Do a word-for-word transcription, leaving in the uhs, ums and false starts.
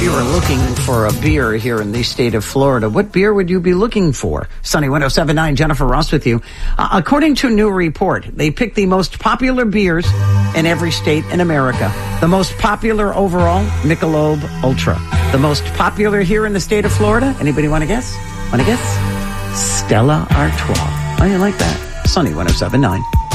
you were looking for a beer here in the state of Florida, what beer would you be looking for? Sunny one oh seven point nine, Jennifer Ross with you. Uh, according to a new report, they picked the most popular beers in every state in America. The most popular overall, Michelob Ultra. The most popular here in the state of Florida, anybody want to guess? Want to guess? Stella Artois. Oh, you like that? Sunny one oh seven point nine.